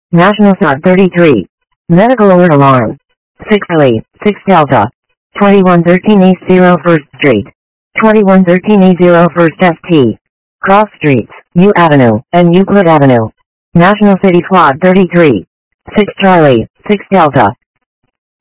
National SOT 33. Medical alert alarm. 6 Charlie, 6 Delta. 2113 East 01st Street. 2113 E01st ST. Cross Streets, U Avenue, and Euclid Avenue. National City Squad 33. 6 Charlie, 6 Delta.